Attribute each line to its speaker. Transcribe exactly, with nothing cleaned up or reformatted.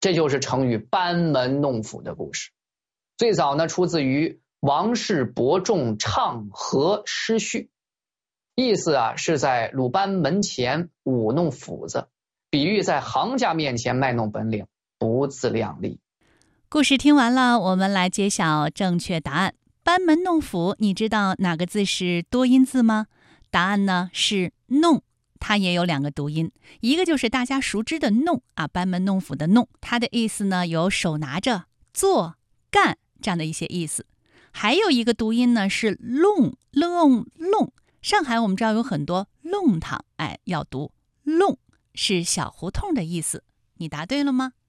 Speaker 1: 这就是成语班门弄斧的故事。最早呢，出自于王氏伯仲唱和诗序，意思啊是在鲁班门前舞弄斧子，比喻在行家面前卖弄本领，不自量力。
Speaker 2: 故事听完了，我们来揭晓正确答案。班门弄斧，你知道哪个字是多音字吗？答案呢是弄，它也有两个读音，一个就是大家熟知的弄啊，班门弄斧的弄，它的意思呢有手拿着、做、干这样的一些意思。还有一个读音呢是弄，弄弄。上海我们知道有很多弄堂，哎，要读弄，是小胡同的意思。你答对了吗？